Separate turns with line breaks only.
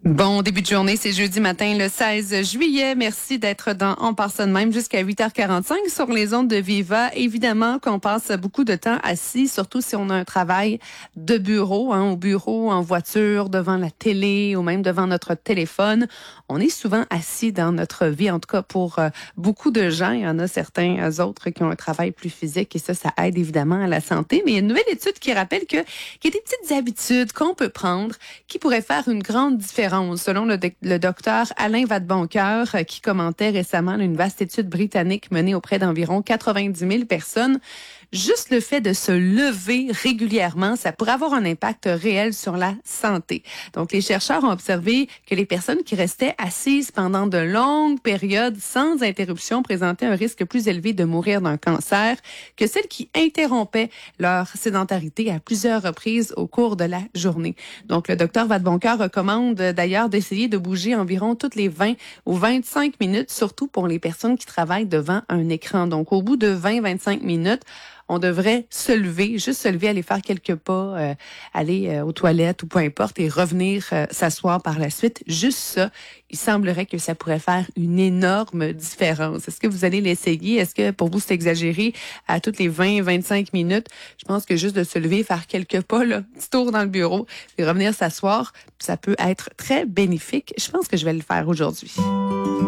Bon début de journée, c'est jeudi matin le 16 juillet. Merci d'être dans On passe ça de même jusqu'à 8h45 sur les ondes de Viva. Évidemment qu'on passe beaucoup de temps assis, surtout si on a un travail de bureau, au bureau, en voiture, devant la télé ou même devant notre téléphone. On est souvent assis dans notre vie, en tout cas pour beaucoup de gens. Il y en a certains autres qui ont un travail plus physique et ça aide évidemment à la santé. Mais il y a une nouvelle étude qui rappelle qu'il y a des petites habitudes qu'on peut prendre qui pourraient faire une grande différence. Selon le docteur Alain Vadeboncoeur, qui commentait récemment une vaste étude britannique menée auprès d'environ 90 000 personnes, juste le fait de se lever régulièrement, ça pourrait avoir un impact réel sur la santé. Donc, les chercheurs ont observé que les personnes qui restaient assises pendant de longues périodes sans interruption présentaient un risque plus élevé de mourir d'un cancer que celles qui interrompaient leur sédentarité à plusieurs reprises au cours de la journée. Donc, le docteur Vadeboncoeur recommande d'ailleurs d'essayer de bouger environ toutes les 20 ou 25 minutes, surtout pour les personnes qui travaillent devant un écran. Donc, au bout de 20-25 minutes, on devrait se lever, juste se lever, aller faire quelques pas, aller aux toilettes ou peu importe et revenir s'asseoir par la suite. Juste ça, il semblerait que ça pourrait faire une énorme différence. Est-ce que vous allez l'essayer? Est-ce que pour vous, c'est exagéré à toutes les 20-25 minutes? Je pense que juste de se lever, faire quelques pas, là, petit tour dans le bureau et revenir s'asseoir, ça peut être très bénéfique. Je pense que je vais le faire aujourd'hui.